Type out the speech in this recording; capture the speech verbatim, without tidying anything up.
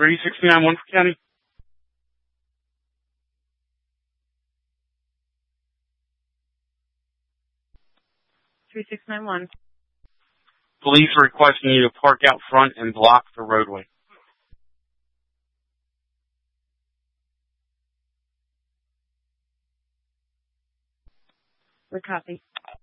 three sixty-nine one for County. three six nine one. Police are requesting you to park out front and block the roadway. We copy.